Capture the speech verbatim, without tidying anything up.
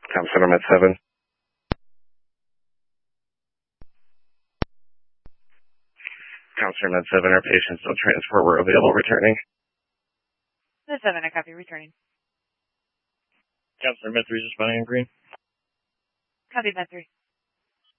Tom Center Med seven. Tom Center Med seven, our patients still transport. We're available returning. Med seven, I copy, returning. Tom Center Med three, responding in green. Copy, Med three.